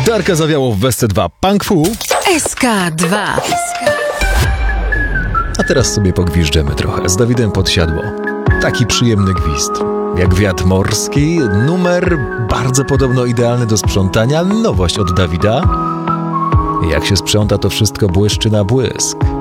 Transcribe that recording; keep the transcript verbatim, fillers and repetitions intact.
Darka Zawiało w Wesce dwa Punk Fu. S K dwa. A teraz sobie pogwiżdżemy trochę z Dawidem Podsiadło. Taki przyjemny gwizd. Jak wiatr morski, numer bardzo podobno idealny do sprzątania, nowość od Dawida. Jak się sprząta, to wszystko błyszczy na błysk.